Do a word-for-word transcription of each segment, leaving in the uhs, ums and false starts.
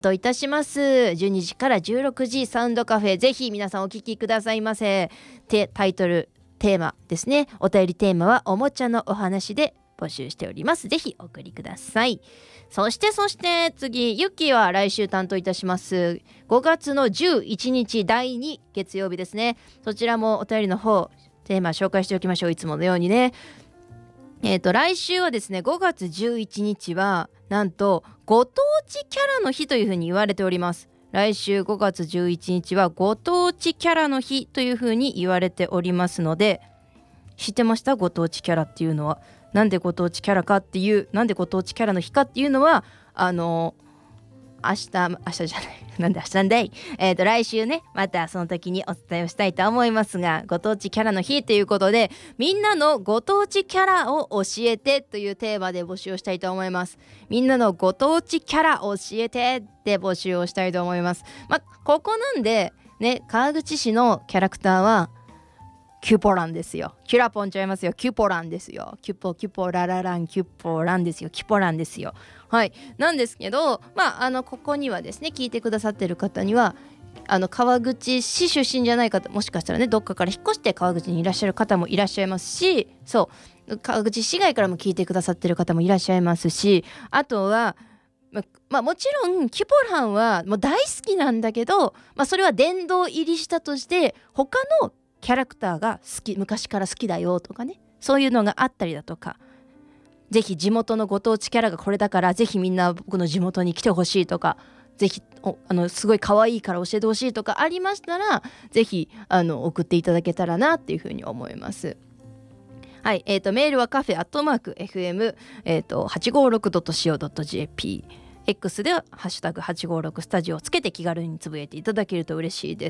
といたします。じゅうにじからじゅうろくじサウンドカフェ、ぜひ皆さんお聞きくださいませ。てタイトルテーマですね、お便りテーマはおもちゃのお話で募集しております。ぜひお送りください。そしてそして次、ゆっきーは来週担当いたします。ごがつのじゅういちにちだいに月曜日ですね。そちらもお便りの方テーマ紹介しておきましょう。いつものようにね。えーと来週はですね、ごがつじゅういちにちはなんとご当地キャラの日というふうに言われております。来週ごがつじゅういちにちはご当地キャラの日というふうに言われておりますので、知ってました？ご当地キャラっていうのはなんでご当地キャラかっていう、なんでご当地キャラの日かっていうのは、あの明日明日じゃないなんで明日なんだい、えーと来週ね、またその時にお伝えをしたいと思いますが、ご当地キャラの日ということで、みんなのご当地キャラを教えてというテーマで募集をしたいと思います。みんなのご当地キャラ教えてって募集をしたいと思います。まあここなんでね、川口市のキャラクターはキュポランですよ。キュラポンちゃいますよ。キュポランですよ。キュポキュポララランキュポランですよ。キュポランですよ。はい。なんですけど、まああのここにはですね、聞いてくださってる方には、あの川口市出身じゃない方、もしかしたらね、どっかから引っ越して川口にいらっしゃる方もいらっしゃいますし、そう川口市外からも聞いてくださってる方もいらっしゃいますし、あとはままあ、もちろんキュポランはもう大好きなんだけど、まあ、それは殿堂入りしたとして他のキャラクターが好き、昔から好きだよとかね、そういうのがあったりだとか、ぜひ地元のご当地キャラがこれだからぜひみんな僕の地元に来てほしいとか、ぜひおあのすごい可愛いから教えてほしいとかありましたら、ぜひあの送っていただけたらなっていうふうに思います。はい、えーとメールはカフェアットマーク エフエム えーと はちごーろくドットシーオードットジェーピー、 X ではハッシュタグはちごーろくスタジオをつけて気軽につぶやいていただけると嬉しいです。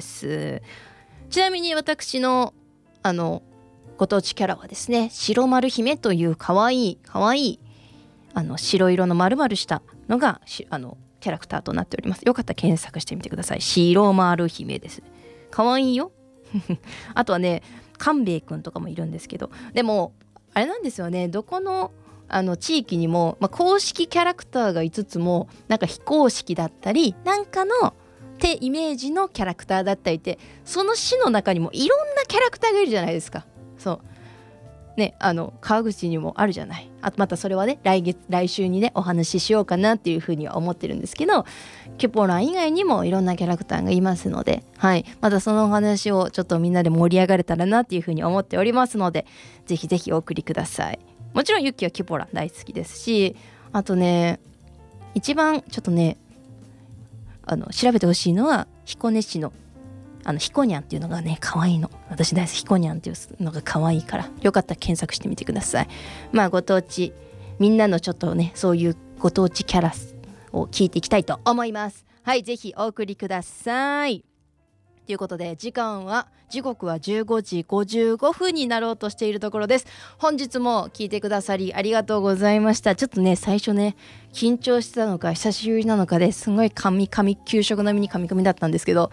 ちなみに私のあのご当地キャラはですね、白丸姫というかわいいかわいいあの白色の丸々したのがあのキャラクターとなっております。よかったら検索してみてください。白丸姫です。かわいいよあとはね、官兵衛くんとかもいるんですけど、でもあれなんですよね、どこのあの地域にも、まあ、公式キャラクターがいつつもなんか非公式だったりなんかのってイメージのキャラクターだったりって、その市の中にもいろんなキャラクターがいるじゃないですか。そうね、あの川口にもあるじゃない。あとまたそれはね、来月来週にねお話ししようかなっていうふうには思ってるんですけど、キュポラン以外にもいろんなキャラクターがいますので、はい、またそのお話をちょっとみんなで盛り上がれたらなっていうふうに思っておりますので、ぜひぜひお送りください。もちろんユッキはキュポラン大好きですし、あとね、一番ちょっとねあの調べてほしいのは彦根市のあのひこにゃんっていうのがね可愛いの。私大好き、ひこにゃんっていうのが可愛いから、よかったら検索してみてください。まあご当地、みんなのちょっとねそういうご当地キャラを聞いていきたいと思います。はい、ぜひお送りください。ということで時間は時刻はじゅうごじごじゅうごふんになろうとしているところです。本日も聞いてくださりありがとうございました。ちょっとね最初ね緊張してたのか久しぶりなのかですごいカミカミ、給食並みにカミカミだったんですけど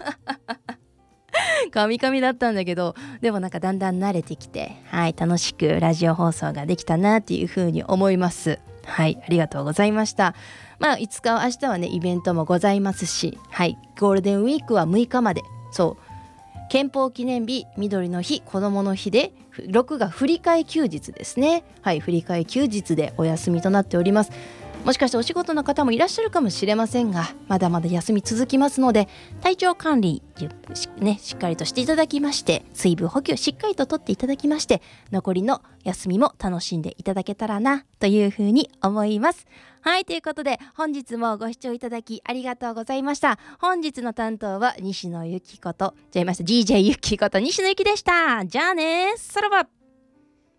カミカミだったんだけど、でもなんかだんだん慣れてきて、はい楽しくラジオ放送ができたなっていうふうに思います。はい、ありがとうございました。まあいつか明日はねイベントもございますし、はいゴールデンウィークはむいかまで、そう憲法記念日、緑の日、子どもの日でろくが振り替え休日ですね。はい、振り替え休日でお休みとなっております。もしかしてお仕事の方もいらっしゃるかもしれませんが、まだまだ休み続きますので、体調管理、ね、しっかりとしていただきまして、水分補給しっかりととっていただきまして、残りの休みも楽しんでいただけたらなというふうに思います。はい、ということで本日もご視聴いただきありがとうございました。本日の担当は西野由紀こと、じゃいました ディージェー ゆきこと西野由紀でした。じゃあね、さらば。